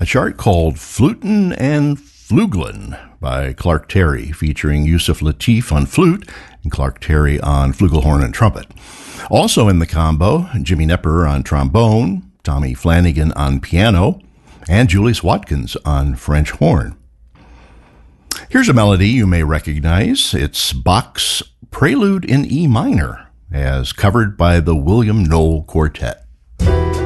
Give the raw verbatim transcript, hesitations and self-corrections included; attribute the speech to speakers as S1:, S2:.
S1: chart called Flutin' and Flugeln by Clark Terry, featuring Yusuf Lateef on flute and Clark Terry on flugelhorn and trumpet. Also in the combo, Jimmy Knepper on trombone, Tommy Flanagan on piano, and Julius Watkins on French horn. Here's a melody you may recognize. It's Bach's Prelude in E minor, as covered by the William Noel Quartet.